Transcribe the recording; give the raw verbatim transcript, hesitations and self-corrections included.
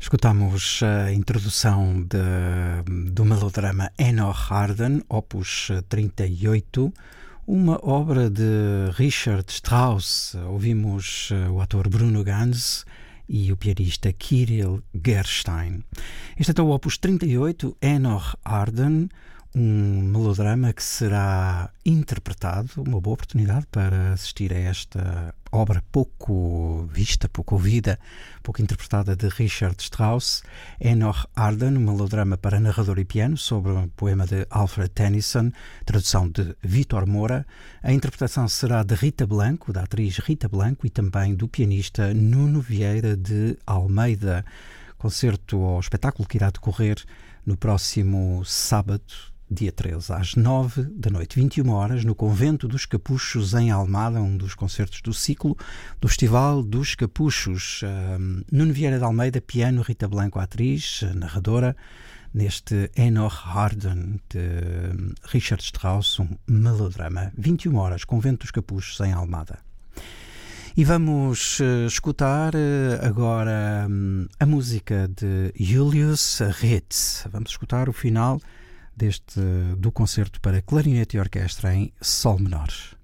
Escutamos a introdução de, do melodrama Enoch Arden, opus trinta e oito, uma obra de Richard Strauss. Ouvimos o ator Bruno Ganz e o pianista Kirill Gerstein. Este é o opus trinta e oito, Enoch Arden, um melodrama que será interpretado, uma boa oportunidade para assistir a esta obra pouco vista, pouco ouvida, pouco interpretada de Richard Strauss. Enoch Arden, um melodrama para narrador e piano sobre um poema de Alfred Tennyson, tradução de Vítor Moura. A interpretação será de Rita Blanco, da atriz Rita Blanco, e também do pianista Nuno Vieira de Almeida. Concerto ou espetáculo que irá decorrer no próximo sábado, dia treze, às nove da noite, vinte e uma horas, no Convento dos Capuchos, em Almada, um dos concertos do ciclo do Festival dos Capuchos. Um, Nuno Vieira de Almeida, piano, Rita Blanco, atriz, narradora, neste Enoch Arden, de Richard Strauss, um melodrama. vinte e uma horas, Convento dos Capuchos, em Almada. E vamos uh, escutar uh, agora um, a música de Julius Ritz. Vamos escutar o final deste do concerto para clarinete e orquestra em sol menor.